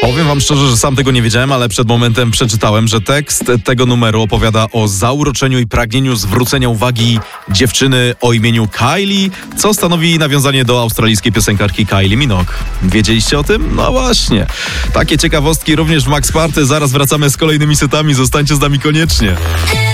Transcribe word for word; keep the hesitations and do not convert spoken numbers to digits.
Powiem wam szczerze, że sam tego nie wiedziałem, ale przed momentem przeczytałem, że tekst tego numeru opowiada o zauroczeniu i pragnieniu zwrócenia uwagi dziewczyny o imieniu Kylie, co stanowi nawiązanie do australijskiej piosenkarki Kylie Minogue. Wiedzieliście o tym? No właśnie. Takie ciekawostki również w Max Party. Zaraz wracamy z kolejnymi setami. Zostańcie z nami koniecznie.